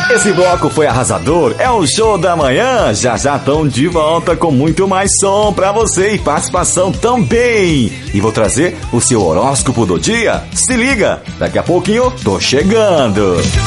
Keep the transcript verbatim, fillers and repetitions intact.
Esse bloco foi arrasador, é o Show da Manhã. Já já estão de volta com muito mais som pra você e participação também. E vou trazer o seu horóscopo do dia. Se liga, daqui a pouquinho tô chegando.